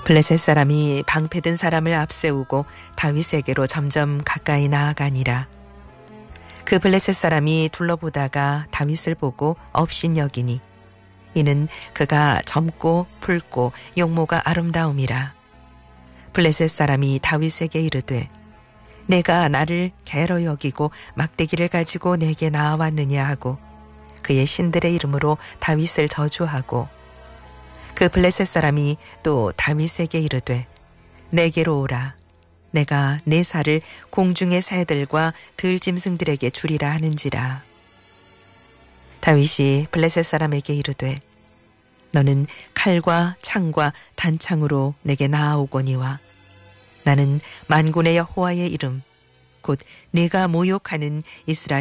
블레셋 사람이 방패든 사람을 앞세우고 다윗에게로 점점 가까이 나아가니라. 그 블레셋 사람이 둘러보다가 다윗을 보고 업신여기니 이는 그가 젊고 붉고 용모가 아름다움이라. 블레셋 사람이 다윗에게 이르되 내가 나를 개로 여기고 막대기를 가지고 내게 나아왔느냐 하고 그의 신들의 이름으로 다윗을 저주하고 그 블레셋 사람이 또 다윗에게 이르되 내게로 오라. 내가 내 살을 공중의 새들과 들짐승들에게 주리라 하는지라. 다윗이 블레셋 사람에게 이르되 너는 칼과 창과 단창으로 내게 나아오거니와 나는 만군의 여호와의 이름 곧 네가 모욕하는 이스라엘